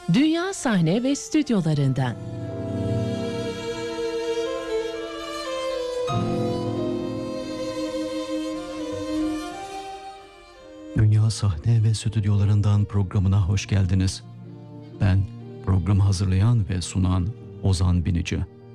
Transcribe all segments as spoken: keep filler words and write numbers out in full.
Dünya sahne ve stüdyolarından. Dünya sahne ve stüdyolarından programına hoş geldiniz. Ben programı hazırlayan ve sunan Ozan Binici.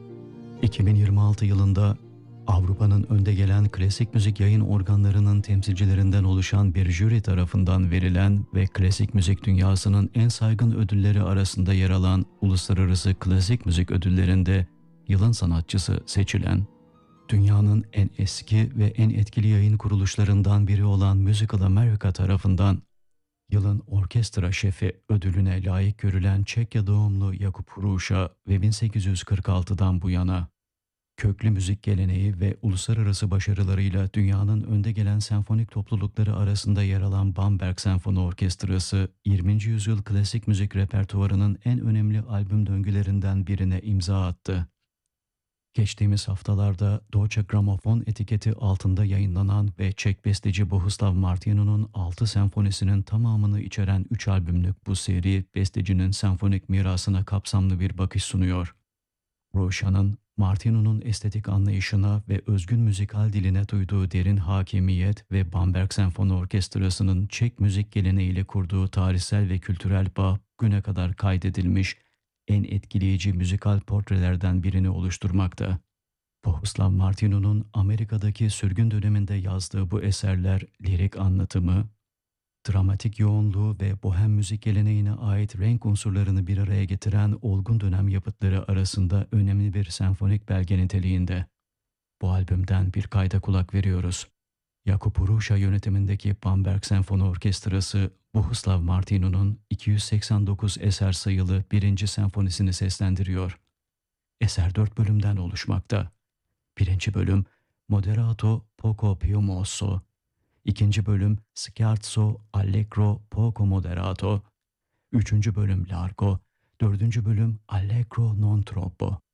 iki bin yirmi altı yılında Avrupa'nın önde gelen klasik müzik yayın organlarının temsilcilerinden oluşan bir jüri tarafından verilen ve klasik müzik dünyasının en saygın ödülleri arasında yer alan Uluslararası Klasik Müzik Ödülleri'nde yılın sanatçısı seçilen, dünyanın en eski ve en etkili yayın kuruluşlarından biri olan Musical America tarafından yılın orkestra şefi ödülüne layık görülen Çekya doğumlu Jakub Hruša ve bin sekiz yüz kırk altıdan bu yana köklü müzik geleneği ve uluslararası başarılarıyla dünyanın önde gelen senfonik toplulukları arasında yer alan Bamberg Senfoni Orkestrası, yirminci yüzyıl klasik müzik repertuarının en önemli albüm döngülerinden birine imza attı. Geçtiğimiz haftalarda Deutsche Grammophon etiketi altında yayınlanan ve Çek besteci Bohuslav Martinu'nun altı senfonisinin tamamını içeren üç albümlük bu seri, bestecinin senfonik mirasına kapsamlı bir bakış sunuyor. Hruša'nın, Martinu'nun estetik anlayışına ve özgün müzikal diline duyduğu derin hakimiyet ve Bamberg Senfoni Orkestrası'nın Çek müzik geleneğiyle kurduğu tarihsel ve kültürel bağ güne kadar kaydedilmiş en etkileyici müzikal portrelerden birini oluşturmakta. Bohuslav Martinu'nun Amerika'daki sürgün döneminde yazdığı bu eserler lirik anlatımı, dramatik yoğunluğu ve bohem müzik geleneğine ait renk unsurlarını bir araya getiren olgun dönem yapıtları arasında önemli bir senfonik belge niteliğinde. Bu albümden bir kayda kulak veriyoruz. Jakub Hruša yönetimindeki Bamberg Senfoni Orkestrası, Bohuslav Martinu'nun iki yüz seksen dokuz eser sayılı birinci senfonisini seslendiriyor. Eser dört bölümden oluşmakta. Birinci bölüm Moderato poco più mosso, İkinci bölüm Scherzo allegro poco moderato, üçüncü bölüm Largo, dördüncü bölüm Allegro non troppo.